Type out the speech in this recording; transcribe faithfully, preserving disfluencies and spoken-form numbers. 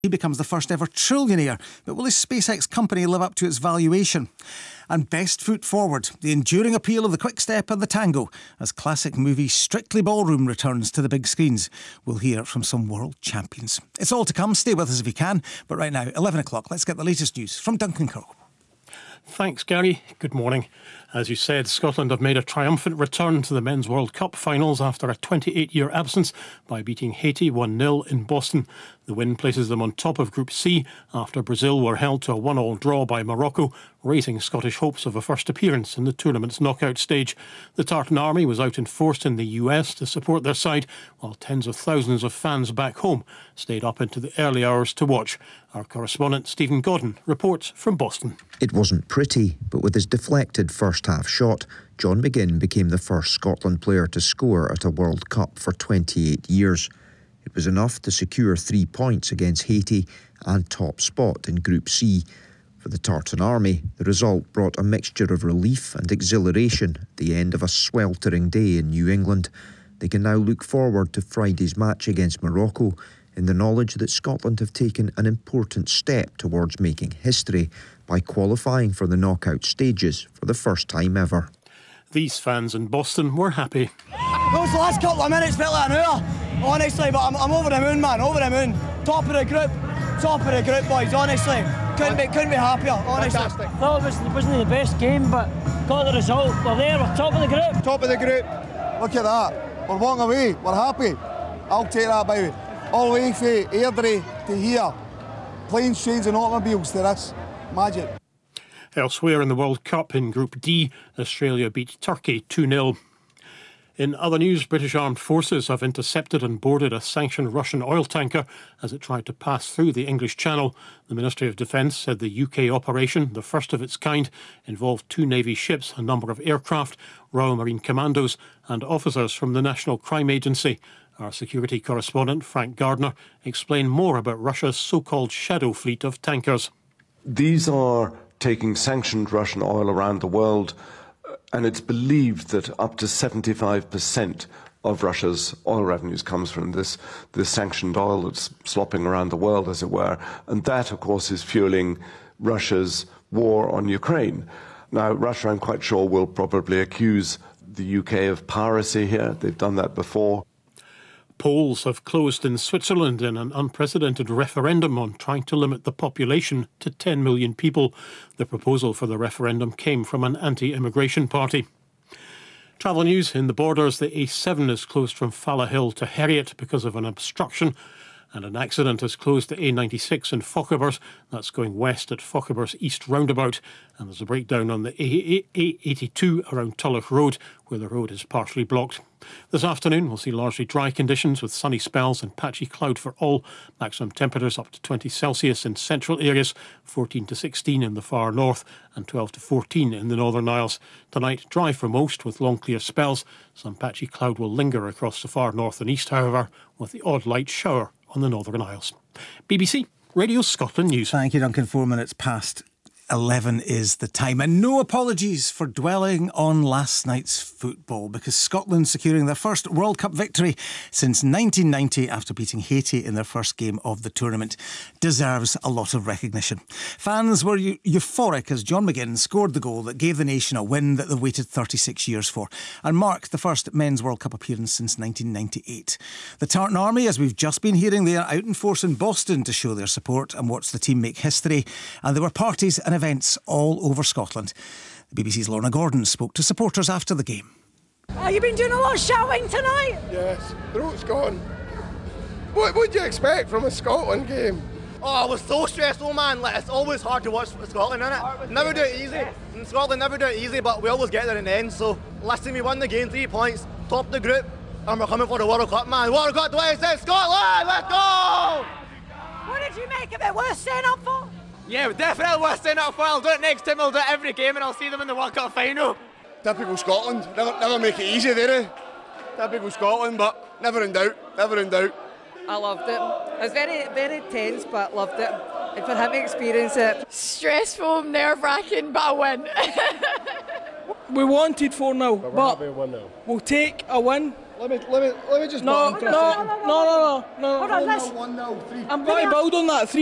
He becomes the first ever trillionaire, but will his SpaceX company live up to its valuation? And best foot forward, the enduring appeal of the quick step and the tango, as classic movie Strictly Ballroom returns to the big screens. We'll hear from some world champions. It's all to come. Stay with us if you can. But right now, eleven o'clock, let's get the latest news from Duncan Curl. Thanks, Gary. Good morning. As you said, Scotland have made a triumphant return to the Men's World Cup finals after a twenty-eight year absence by beating Haiti one nil in Boston. The win places them on top of Group C after Brazil were held to a one all draw by Morocco, raising Scottish hopes of a first appearance in the tournament's knockout stage. The Tartan Army was out in force in the U S to support their side, while tens of thousands of fans back home stayed up into the early hours to watch. Our correspondent Stephen Godden reports from Boston. It wasn't pretty, but with his deflected first-half shot, John McGinn became the first Scotland player to score at a World Cup for twenty-eight years. It was enough to secure three points against Haiti and top spot in Group C. For the Tartan Army, the result brought a mixture of relief and exhilaration at the end of a sweltering day in New England. They can now look forward to Friday's match against Morocco in the knowledge that Scotland have taken an important step towards making history by qualifying for the knockout stages for the first time ever. These fans in Boston were happy. Those last couple of minutes felt like an hour, honestly, but I'm, I'm over the moon, man, over the moon. Top of the group, top of the group, boys, honestly. Couldn't be, couldn't be happier, honestly. Fantastic. Thought it was, it wasn't the best game, but got the result. We're there, we're top of the group. Top of the group. Look at that. We're walking away, we're happy. I'll take that, baby. All the way from Airdrie to here. Planes, trains and automobiles to this. Magic. Elsewhere in the World Cup in Group D, Australia beat Turkey two nil. In other news, British armed forces have intercepted and boarded a sanctioned Russian oil tanker as it tried to pass through the English Channel. The Ministry of Defence said the U K operation, the first of its kind, involved two Navy ships, a number of aircraft, Royal Marine Commandos and officers from the National Crime Agency. Our security correspondent, Frank Gardner, explained more about Russia's so-called shadow fleet of tankers. These are taking sanctioned Russian oil around the world, and it's believed that up to seventy-five percent of Russia's oil revenues comes from this, this sanctioned oil that's slopping around the world, as it were. And that, of course, is fueling Russia's war on Ukraine. Now, Russia, I'm quite sure, will probably accuse the U K of piracy here. They've done that before. Polls have closed in Switzerland in an unprecedented referendum on trying to limit the population to ten million people. The proposal for the referendum came from an anti-immigration party. Travel news in the Borders. The A seven is closed from Fallahill to Heriot because of an obstruction. And an accident has closed the A ninety-six in Fochabers. That's going west at Fochabers East Roundabout. And there's a breakdown on the A eighty-two around Tulloch Road, where the road is partially blocked. This afternoon, we'll see largely dry conditions with sunny spells and patchy cloud for all. Maximum temperatures up to twenty Celsius in central areas, fourteen to sixteen in the far north, and twelve to fourteen in the Northern Isles. Tonight, dry for most with long clear spells. Some patchy cloud will linger across the far north and east, however, with the odd light shower on the Northern Isles. B B C Radio Scotland News. Thank you, Duncan. Four minutes past eleven is the time. And no apologies for dwelling on last night's football, because Scotland securing their first World Cup victory since nineteen ninety after beating Haiti in their first game of the tournament deserves a lot of recognition. Fans were eu- euphoric as John McGinn scored the goal that gave the nation a win that they've waited thirty-six years for and marked the first Men's World Cup appearance since nineteen ninety-eight. The Tartan Army, as we've just been hearing, they are out in force in Boston to show their support and watch the team make history. And there were parties and events all over Scotland. The B B C's Lorna Gordon spoke to supporters after the game. Have you been doing a lot of shouting tonight? Yes, throat's gone. What would you expect from a Scotland game? Oh, it was so stressful, man. Like, it's always hard to watch Scotland, isn't it? Never do it easy. In Scotland, never do it easy, but we always get there in the end. So, listen, we won the game, three points, top of the group, and we're coming for the World Cup, man. World Cup twenty-six, Scotland, let's go! What did you make of it? Worth staying up for? Yeah, definitely worth staying up for. I'll do it next time, I'll do it every game, and I'll see them in the World Cup final. Typical Scotland. Never, never make it easy, do they? Typical Scotland, but never in doubt. Never in doubt. I loved it. It was very, very tense, but loved it. And for him to experience it. Stressful, nerve-wracking, but a win. We wanted four nil, But we're but happy with one nil. we'll take a win Let me, let me, let me just. No, no, no, no, no, no, no. Hold on, let's. One nil, three. I'm going to build on that. Three